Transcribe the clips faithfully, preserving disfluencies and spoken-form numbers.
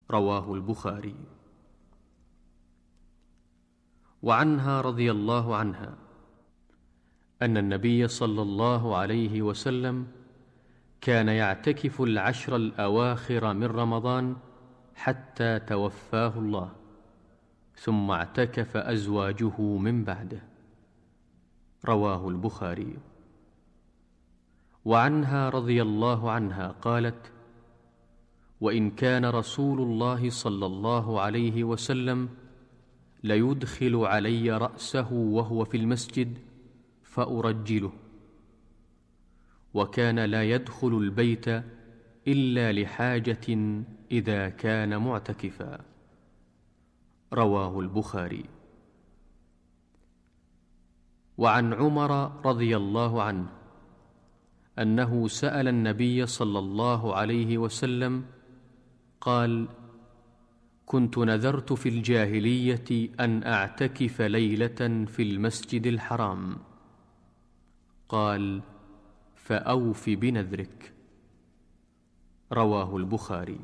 رواه البخاري. وعنها رضي الله عنها أن النبي صلى الله عليه وسلم كان يعتكف العشر الأواخر من رمضان حتى توفاه الله، ثم اعتكف أزواجه من بعده. رواه البخاري. وعنها رضي الله عنها قالت: وإن كان رسول الله صلى الله عليه وسلم ليدخل علي رأسه وهو في المسجد فأرجله، وكان لا يدخل البيت إلا لحاجة إذا كان معتكفا. رواه البخاري. وعن عمر رضي الله عنه أنه سأل النبي صلى الله عليه وسلم قال: كنت نذرت في الجاهلية أن أعتكف ليلة في المسجد الحرام. قال: فأوف بنذرك. رواه البخاري.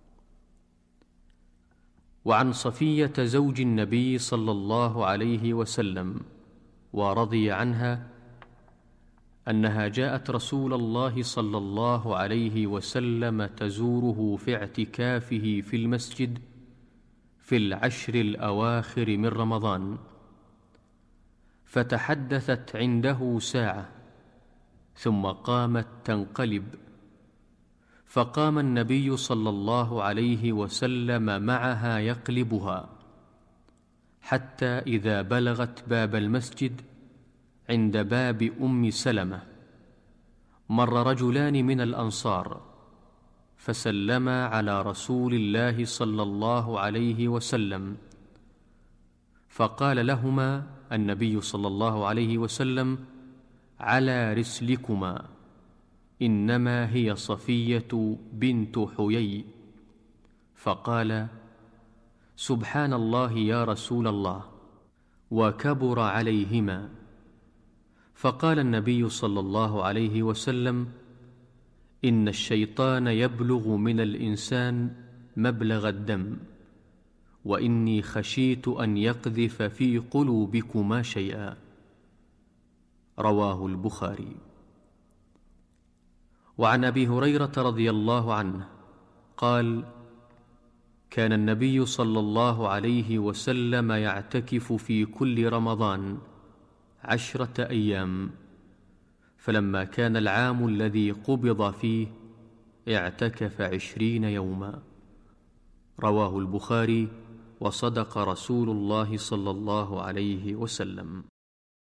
وعن صفية زوج النبي صلى الله عليه وسلم ورضي عنها أنها جاءت رسول الله صلى الله عليه وسلم تزوره في اعتكافه في المسجد في العشر الأواخر من رمضان، فتحدثت عنده ساعة ثم قامت تنقلب، فقام النبي صلى الله عليه وسلم معها يقلبها، حتى إذا بلغت باب المسجد عند باب أم سلمة مر رجلان من الأنصار فسلما على رسول الله صلى الله عليه وسلم، فقال لهما النبي صلى الله عليه وسلم: على رسلكما، إنما هي صفية بنت حيي. فقال: سبحان الله يا رسول الله، وكبر عليهما. فقال النبي صلى الله عليه وسلم: إن الشيطان يبلغ من الإنسان مبلغ الدم، وإني خشيت أن يقذف في قلوبكما شيئا. رواه البخاري. وعن أبي هريرة رضي الله عنه قال: كان النبي صلى الله عليه وسلم يعتكف في كل رمضان عشرة أيام، فلما كان العام الذي قبض فيه اعتكف عشرين يوما. رواه البخاري. وصدق رسول الله صلى الله عليه وسلم.